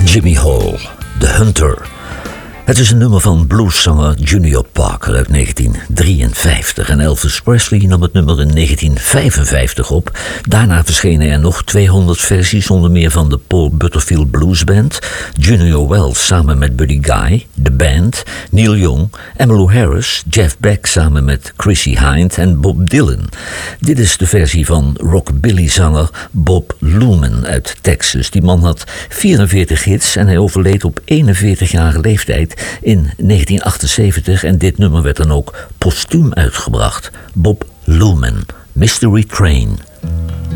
Jimmy Hall, The Hunter. Het is een nummer van blueszanger Junior Parker uit 1953 en Elvis Presley nam het nummer in 1955 op. Daarna verschenen er nog 200 versies, onder meer van de Paul Butterfield Blues Band, Junior Wells samen met Buddy Guy, The Band, Neil Young, Emmylou Harris, Jeff Beck samen met Chrissie Hynde en Bob Dylan. Dit is de versie van rockabilly-zanger Bob Luman uit Texas. Die man had 44 hits en hij overleed op 41-jarige leeftijd in 1978 en dit nummer werd dan ook postuum uitgebracht. Bob Luman, Mystery Train.